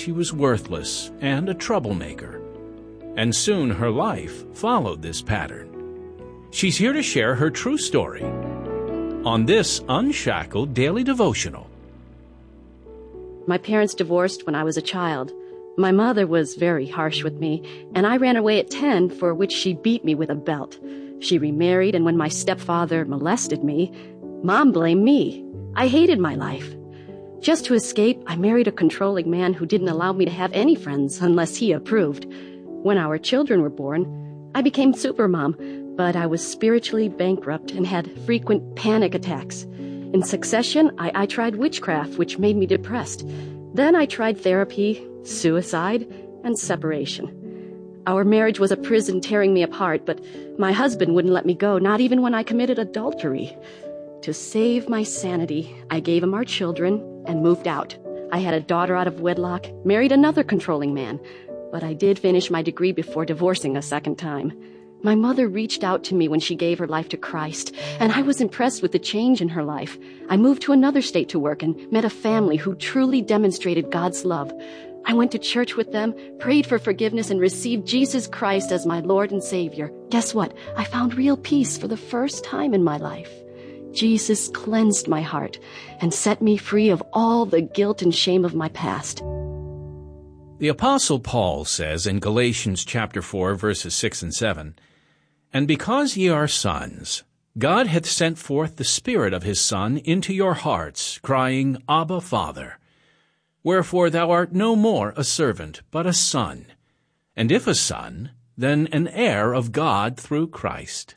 she was worthless and a troublemaker. And soon her life followed this pattern. She's here to share her true story on this Unshackled Daily Devotional. My parents divorced when I was a child. My mother was very harsh with me, and I ran away at 10, for which she beat me with a belt. She remarried, and when my stepfather molested me, Mom blamed me. I hated my life. Just to escape, I married a controlling man who didn't allow me to have any friends unless he approved. When our children were born, I became supermom, but I was spiritually bankrupt and had frequent panic attacks. In succession, I tried witchcraft, which made me depressed. Then I tried therapy, suicide, and separation. Our marriage was a prison tearing me apart, but my husband wouldn't let me go, not even when I committed adultery. To save my sanity, I gave him our children and moved out. I had a daughter out of wedlock, married another controlling man, but I did finish my degree before divorcing a second time. My mother reached out to me when she gave her life to Christ, and I was impressed with the change in her life. I moved to another state to work and met a family who truly demonstrated God's love. I went to church with them, prayed for forgiveness, and received Jesus Christ as my Lord and Savior. Guess what? I found real peace for the first time in my life. Jesus cleansed my heart and set me free of all the guilt and shame of my past. The Apostle Paul says in Galatians chapter 4, verses 6 and 7, "And because ye are sons, God hath sent forth the Spirit of his Son into your hearts, crying, Abba, Father. Wherefore thou art no more a servant, but a son. And if a son, then an heir of God through Christ."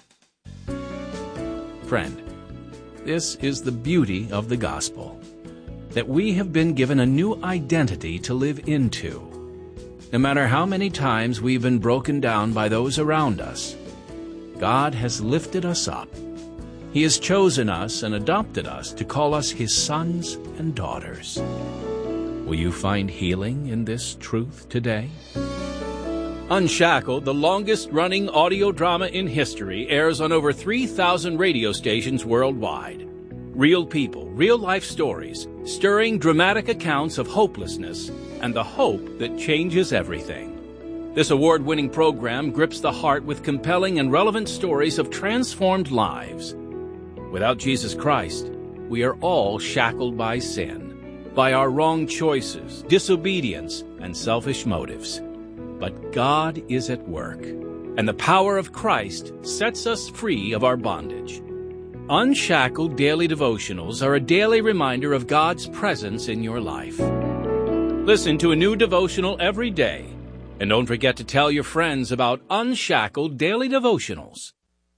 Friend, this is the beauty of the gospel, that we have been given a new identity to live into. No matter how many times we've been broken down by those around us, God has lifted us up. He has chosen us and adopted us to call us his sons and daughters. Will you find healing in this truth today? Unshackled, the longest-running audio drama in history, airs on over 3,000 radio stations worldwide. Real people, real-life stories, stirring dramatic accounts of hopelessness and the hope that changes everything. This award-winning program grips the heart with compelling and relevant stories of transformed lives. Without Jesus Christ, we are all shackled by sin, by our wrong choices, disobedience, and selfish motives. But God is at work, and the power of Christ sets us free of our bondage. Unshackled Daily Devotionals are a daily reminder of God's presence in your life. Listen to a new devotional every day, and don't forget to tell your friends about Unshackled Daily Devotionals.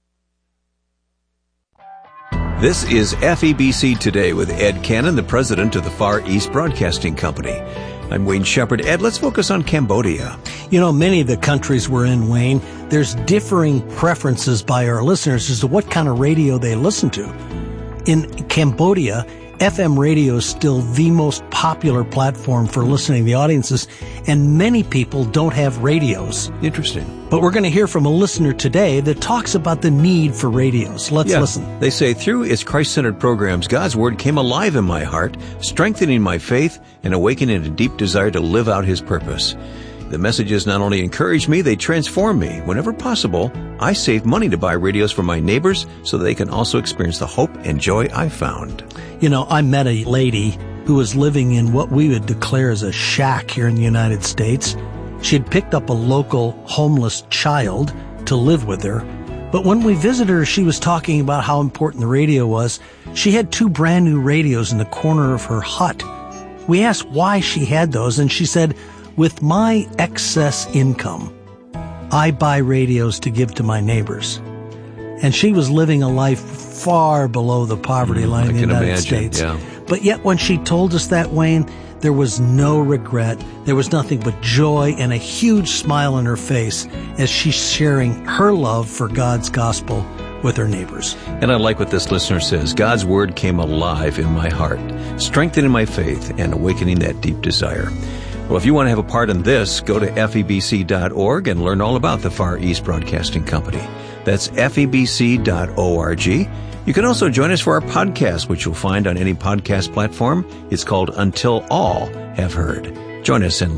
This is FEBC Today with Ed Cannon, the president of the Far East Broadcasting Company. I'm Wayne Shepherd. Ed, let's focus on Cambodia. You know, many of the countries we're in, Wayne, there's differing preferences by our listeners as to what kind of radio they listen to. In Cambodia, FM radio is still the most popular platform for listening to the audiences, and many people don't have radios. Interesting. But we're going to hear from a listener today that talks about the need for radios. Let's listen. They say, through its Christ-centered programs, God's Word came alive in my heart, strengthening my faith and awakening a deep desire to live out His purpose. The messages not only encourage me, they transform me. Whenever possible, I save money to buy radios for my neighbors so they can also experience the hope and joy I found. You know, I met a lady who was living in what we would declare as a shack here in the United States. She had picked up a local homeless child to live with her. But when we visited her, she was talking about how important the radio was. She had 2 brand new radios in the corner of her hut. We asked why she had those, and she said, "With my excess income, I buy radios to give to my neighbors." And she was living a life far below the poverty line in the United States. Yeah. But yet when she told us that, Wayne, there was no regret. There was nothing but joy and a huge smile on her face as she's sharing her love for God's gospel with her neighbors. And I like what this listener says. God's Word came alive in my heart, strengthening my faith and awakening that deep desire. Well, if you want to have a part in this, go to febc.org and learn all about the Far East Broadcasting Company. That's febc.org. You can also join us for our podcast, which you'll find on any podcast platform. It's called Until All Have Heard. Join us and